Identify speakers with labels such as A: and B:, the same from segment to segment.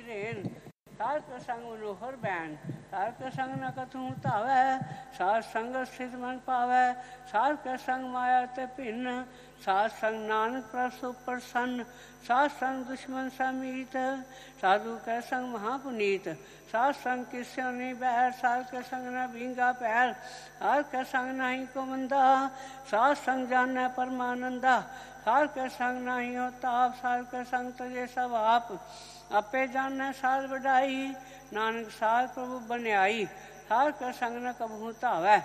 A: Rain. साध का संग मनोहर बैन, साध का संग न कथू तावै, साध संग स्थित मन पावै, साध का संग माया ते भिन्न, साध संग नानक प्रसु प्रसन्न, साध संग दुश्मन समीत, साधु कै संग महापुनीत, साध संग किस्यो नहीं बैर, साध के संग न भींगा पैर, साध के संग नहीं को मंदा, साध संग जानै परमानंदा, साध के संग नहीं हो ताप, साध के संग तजे सब आप, आपे जानै साध बढ़ाई, नानक साध प्रभु बन्याई, साध के संग न कबहू धावै,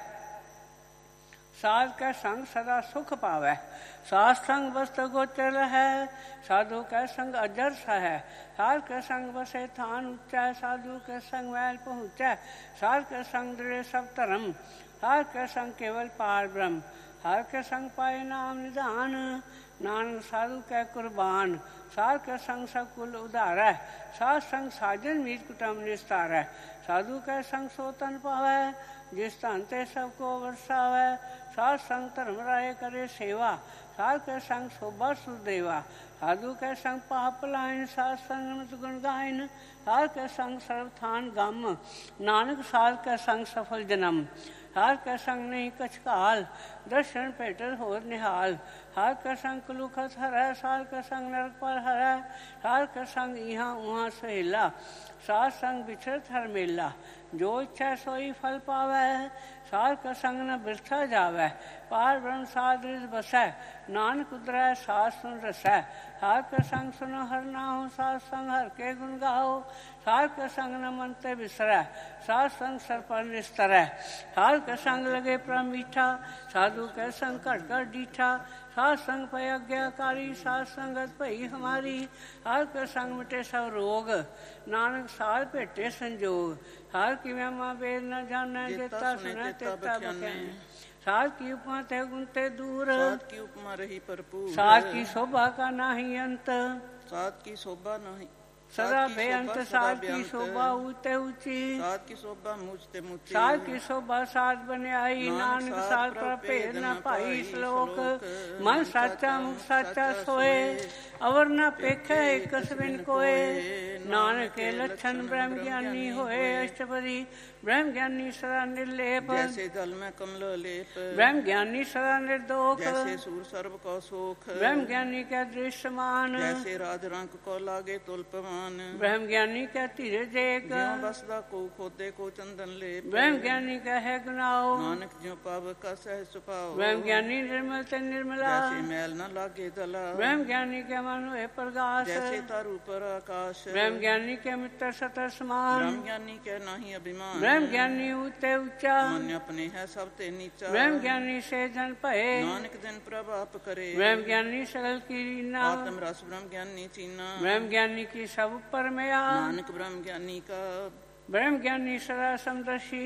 A: साध के संग सदा सुख पावै, साध संग वस्त्र गोचर है, साधु के संग अजर है, साध के संग बसे थान ऊंचा, साधु के संग मैल पहुँचै, साध के संग दृढ़ सब धर्म, साध के संग केवल पार ब्रह्म, साध के संग पाए नाम निधान, नानक साधु कै कुर्बान, साध के संग सब कुल उधारै, साध संग साजन मीत कुटुम निस्तारै, साधु कै संग सोतन पावै, जिस धन ते सबको बरसावै, साध संग धर्म राय करे सेवा, साध के संग शोभा सुदेवा, साधु के संग पाप लाइन, साध संग मत गुण गायन, साध के संग सर्वथान गम, नानक साध के संग सफल जन्म, साध के संग नहीं कछ काल, दर्शन भेटत होर निहाल, साध के संग कलुखत हरै, साध के संग नरक पर हरै, साध के संग इहाँ उहाँ सहेला, साध संग बिछड़त हर मेला, जो इच्छा सोई फल पावै, साध के संग न बिरथा जावै, पार ब्रह्म साध रिज बसै, नानक उतरै साध सुन रसै, साध के संग सुनो हर नाहु, साध संग हर के गुण गाओ, साध के संग न मन ते बिसरै, साध संग सर पर निस्तरै, साध के संग लगे प्र मीठा, साधु के संग घट घट डीठा, साध संग पय आज्ञाकारी, साध संगत भई हमारी, साध के संग मिटे सब रोग, नानक साध भेटे संजोग, साध की महिमा वेद न जानै, जेता सुनै तेता बखानै, साध की उपमा ते गुण ते दूर,
B: साध की उपमा रही भरपूर,
A: साध की शोभा का नाही अंत,
B: साध की शोभा नहीं
A: सदा बेअंत, साध की शोभा ऊंचे ऊंची,
B: साध की शोभा मुझते मुझी,
A: साध की शोभा साध बन्याई, नानक साध पर भेद न पाई, श्लोक मन साचा मुख साचा सोए, अवर न पेखे एक बिन कोय, नानक के लक्षण ब्रह्म ज्ञानी होए, अष्टपदी ब्रह्म ज्ञानी सदा निर्लेप,
B: जैसे जल में कमल लेप,
A: ब्रह्म ज्ञानी सदा निर्दोष,
B: जैसे सूर सर्व को सोख,
A: ब्रह्म ज्ञानी का दृश्यमान,
B: जैसे राज रंग को लागे तुल्पमान,
A: ब्रह्म ज्ञानी का धीरज एक,
B: ज्यों बसदा को खोदे को चंदन लेप,
A: ब्रह्म ज्ञानी का है गुनाओ,
B: नानक ज्यों पाव का सह सुपाओ,
A: ब्रह्म ज्ञानी निर्मल ते निर्मला,
B: जैसे मैल न लागे जला,
A: ब्रह्म ज्ञानी के मन हुए प्रकाश,
B: जैसे तारू पर आकाश,
A: ब्रह्म ज्ञानी के मित्र सतर समान,
B: ब्रह्म ज्ञानी के नहीं अभिमान,
A: ब्रह्म ज्ञानी ऊंचे ऊंचा,
B: मन अपने है सब ते नीचा,
A: ब्रह्म ज्ञानी से जन भये,
B: नानक दिन प्रभाप करे,
A: ब्रह्म ज्ञानी सकल की रीना,
B: आत्म रस ब्रह्म ज्ञानी चीना,
A: ब्रह्म ज्ञानी की सब ऊपर मया,
B: नानक ब्रह्म ज्ञानी का,
A: ब्रह्म ज्ञानी सदा समदर्शी,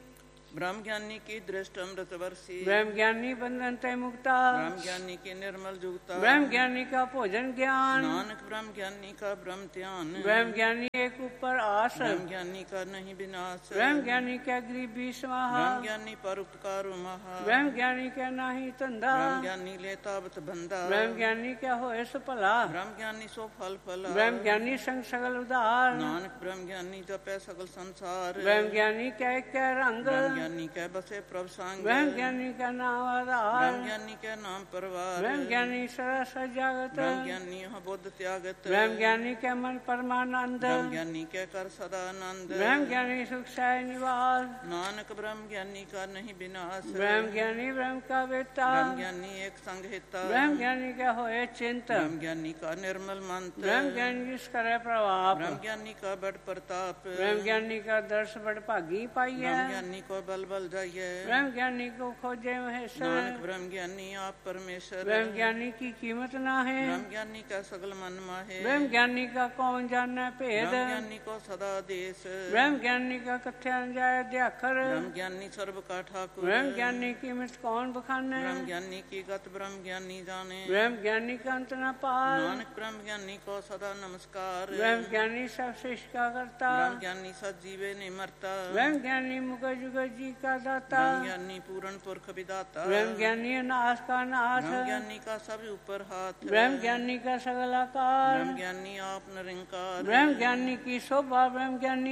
B: ब्रह्म ज्ञानी की दृष्ट अमृत वर्षी,
A: ब्रह्म ज्ञानी बंधन ते मुक्ता,
B: ब्रह्म ज्ञानी की निर्मल जुगता,
A: ब्रह्म ज्ञानी का भोजन ज्ञान,
B: नानक ब्रह्म ज्ञानी का ब्रह्म ध्यान,
A: ब्रह्म ज्ञानी एक ऊपर आस,
B: ब्रह्म ज्ञानी का नहीं विनाश,
A: ब्रह्म ज्ञानी का गरीबी समाहा,
B: ब्रह्म ज्ञानी पर उपकार महा,
A: ब्रह्म ज्ञानी का नाही धंधा,
B: ब्रह्म ज्ञानी लेतावत बंदा,
A: ब्रह्म ज्ञानी क्या होए सो भला,
B: ब्रह्म ज्ञानी सो फल फला,
A: ब्रह्म ज्ञानी संग सकल उदार,
B: नानक ब्रह्म ज्ञानी जपै सकल संसार,
A: ब्रह्म ज्ञानी क्या रंग,
B: ब्रह्म ज्ञानी कै बसे प्रभ संग,
A: ब्रह्म ज्ञानी का नाम आधार,
B: ब्रह्म ज्ञानी के नाम परवार,
A: ब्रह्म ज्ञानी सरस जागत,
B: ब्रह्म ज्ञानी यहाँ बुद्ध त्यागत,
A: ब्रह्म ज्ञानी के मन परमानंद,
B: ब्रह्म ज्ञानी के कर सदा आनंद,
A: ब्रह्म ज्ञानी सुख साय निवास,
B: नानक ब्रह्म ज्ञानी का नहीं विनाश,
A: ब्रह्म ज्ञानी ब्रह्म का बेटा,
B: ब्रह्म ज्ञानी एक संग हिता,
A: ब्रह्म ज्ञानी का होए चिंत,
B: ब्रह्म ज्ञानी का निर्मल मंत्र,
A: ब्रह्म ज्ञानी जिस करे प्रभाव,
B: ब्रह्म ज्ञानी का बड़ प्रताप,
A: ब्रह्म ज्ञानी का दर्श बड़ भागी पाई है,
B: ब्रह्म ज्ञानी को बल बल जाइए,
A: ब्रह्म ज्ञानी को खोजे महेश्वर,
B: नानक ब्रह्म ज्ञानी आप परमेश्वर,
A: ब्रह्म ज्ञानी की कीमत ना है,
B: ब्रह्म ज्ञानी का सगल मन माहे,
A: ब्रह्म ज्ञानी का कौन जाने भेद,
B: ब्रह्म ज्ञानी को सदा देश,
A: ब्रह्म ज्ञानी का कथ्या न जाए द्याखर,
B: ब्रह्म ज्ञानी सर्व का ठाकुर,
A: ब्रह्म ज्ञानी की कीमत कौन बखाने,
B: ब्रह्म ज्ञानी की गत ब्रह्म ज्ञानी जाने,
A: ब्रह्म ज्ञानी का अंत न पार,
B: नानक ब्रह्म ज्ञानी को सदा नमस्कार,
A: ब्रह्म ज्ञानी सब सृष्टि का करता,
B: ब्रह्म ज्ञानी सजीवे नहीं मरता,
A: ब्रह्म ज्ञानी मुख जुग जी का दाता,
B: ब्रह्म ज्ञानी पूर्ण पुरख विदाता,
A: ब्रह्म ज्ञानी नाश का नाश,
B: ब्रह्म ज्ञानी का सब ऊपर हाथ,
A: ब्रह्म ज्ञानी का सगल आकार,
B: ब्रह्म ज्ञानी आप निरंकार,
A: ब्रह्म ज्ञानी की शोभा, ब्रह्म ज्ञानी